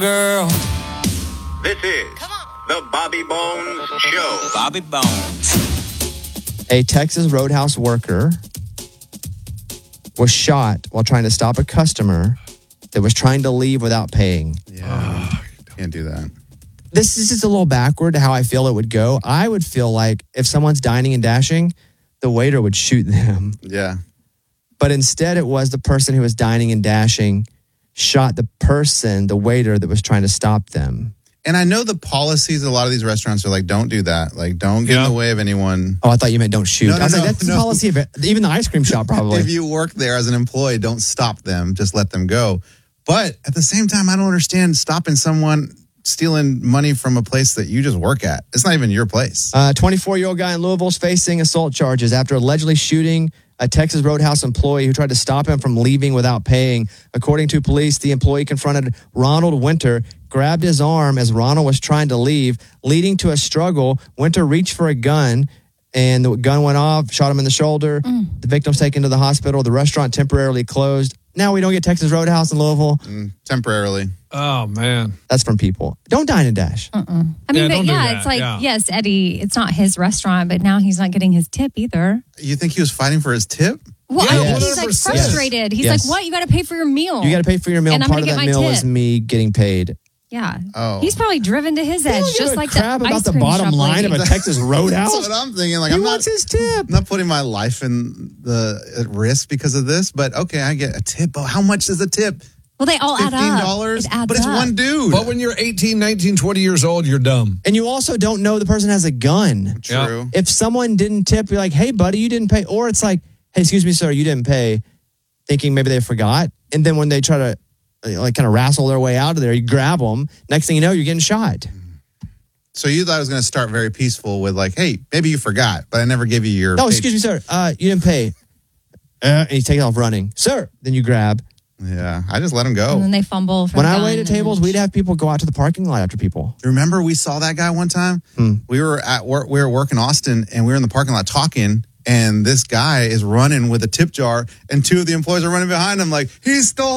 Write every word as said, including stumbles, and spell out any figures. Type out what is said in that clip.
Girl. This is the Bobby Bones Show. Bobby Bones. A Texas Roadhouse worker was shot while trying to stop a customer that was trying to leave without paying. Yeah, can't do that. This is just a little backward to how I feel it would go. I would feel like if someone's dining and dashing, the waiter would shoot them. Yeah. But instead, it was the person who was dining and dashing shot the person, the waiter that was trying to stop them. And I know the policies of a lot of these restaurants are like, don't do that. Like, don't get Yeah. in the way of anyone. Oh, I thought you meant don't shoot. No, no, I was like, no, that's no. the policy of it. Even the ice cream shop, probably. If you work there as an employee, don't stop them. Just let them go. But at the same time, I don't understand stopping someone stealing money from a place that you just work at. It's not even your place. A twenty-four-year-old guy in Louisville is facing assault charges after allegedly shooting a Texas Roadhouse employee who tried to stop him from leaving without paying. According to police, the employee confronted Ronald Winter, grabbed his arm as Ronald was trying to leave, leading to a struggle. Winter reached for a gun, and the gun went off, shot him in the shoulder. Mm. The victim's taken to the hospital. The restaurant temporarily closed. Now we don't get Texas Roadhouse in Louisville. Mm, temporarily. Oh, man. That's from people. Don't dine and dash. Uh-uh. I mean, Yeah, but don't do yeah, that. it's like, Yeah. yes, Eddie, it's not his restaurant, but now he's not getting his tip either. You think he was fighting for his tip? Well, Yeah, I think he's like one hundred percent. frustrated. He's Yes. like, what? You got to pay for your meal. You got to pay for your meal. And I'm Part gonna of get that my meal tip. is me getting paid. Yeah. Oh. He's probably driven to his edge, Don't give just a like crap the about ice the cream bottom shop line lady. of a Texas Roadhouse. That's what I'm thinking. Like, He I'm not, wants his tip. I'm not putting my life in the at risk because of this, but okay, I get a tip. Oh, how much is a tip? Well, they all add fifteen up. dollars? It adds But it's up. one dude. But when you're eighteen, nineteen, twenty years old, you're dumb. And you also don't know the person has a gun. True. If someone didn't tip, you're like, hey, buddy, you didn't pay. Or it's like, hey, excuse me, sir, you didn't pay, thinking maybe they forgot. And then when they try to like kind of wrestle their way out of there, you grab them. Next thing you know, you're getting shot. So you thought it was going to start very peaceful with like, hey, maybe you forgot, but I never gave you your No, pay- excuse me, sir, uh, you didn't pay. Uh, and he takes off running. Sir, then you grab. Yeah, I just let him go. And then they fumble. For When the I gun waited and- tables, we'd have people go out to the parking lot after people. Remember we saw that guy one time? Hmm. We were at work, we were working Austin, and we were in the parking lot talking, and this guy is running with a tip jar, and two of the employees are running behind him like, he stole